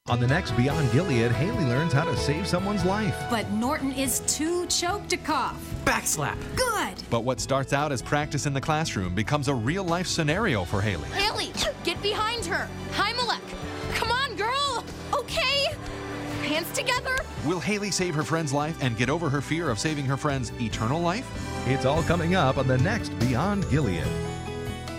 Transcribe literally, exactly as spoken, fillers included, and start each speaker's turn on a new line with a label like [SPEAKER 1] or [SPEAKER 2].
[SPEAKER 1] On the next Beyond Gilead, Haley learns how to save someone's life.
[SPEAKER 2] But Norton is too choked to cough.
[SPEAKER 3] Backslap.
[SPEAKER 2] Good.
[SPEAKER 4] But what starts out as practice in the classroom becomes a real-life scenario for Haley.
[SPEAKER 5] Haley, get behind her. Heimelech. Come on, girl. Okay. Hands together.
[SPEAKER 4] Will Haley save her friend's life and get over her fear of saving her friend's eternal life?
[SPEAKER 1] It's all coming up on the next Beyond Gilead.